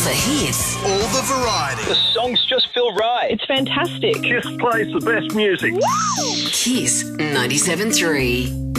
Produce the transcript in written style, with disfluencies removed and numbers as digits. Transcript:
the hits. All the variety. The songs just feel right. It's fantastic. Kiss plays the best music. Kiss 97.3.